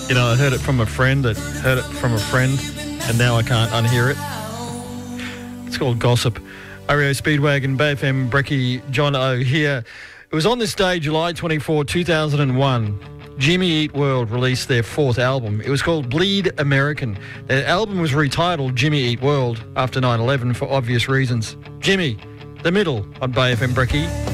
You know, I heard it from a friend that heard it from a friend, and now I can't unhear it. It's called Gossip. REO Speedwagon, BFM, Brecky, John O here. It was on this day, July 24, 2001. Jimmy Eat World released their fourth album. It was called Bleed American. Their album was retitled Jimmy Eat World after 9/11 for obvious reasons. Jimmy, The Middle on BFM Brecky.